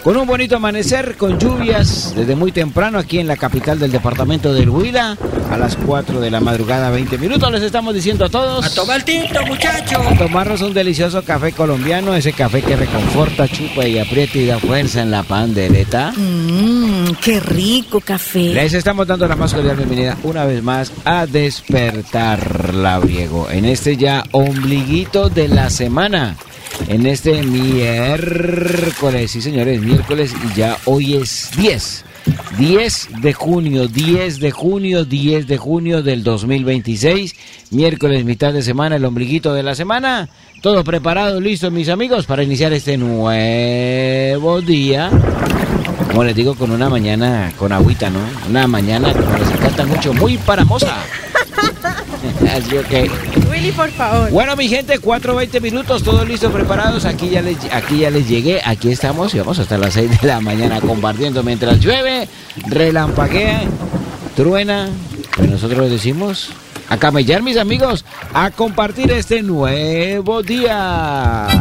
Con un bonito amanecer, con lluvias desde muy temprano aquí en la capital del departamento del Huila. A las 4 de la madrugada, 20 minutos, les estamos diciendo a todos: ¡a tomar tinto, muchachos! A tomarnos un delicioso café colombiano, ese café que reconforta, chupa y aprieta y da fuerza en la pandereta. ¡Qué rico café! Les estamos dando la más cordial bienvenida una vez más a Despertar Labriego, en este ya ombliguito de la semana. En este miércoles, sí señores, miércoles, y ya hoy es 10 de junio del 2026, miércoles, mitad de semana, el ombliguito de la semana. Todo preparado, listo, mis amigos, para iniciar este nuevo día. Como les digo, con una mañana con agüita, ¿no? Una mañana, como les encanta mucho, muy paramosa. Así que... Willy, por favor. Bueno, mi gente, 4:20 minutos, todos listos, preparados. Aquí ya les llegué, aquí estamos y vamos hasta las 6 de la mañana compartiendo mientras llueve, relampaguea, truena. Pues nosotros les decimos a camellar, mis amigos, a compartir este nuevo día.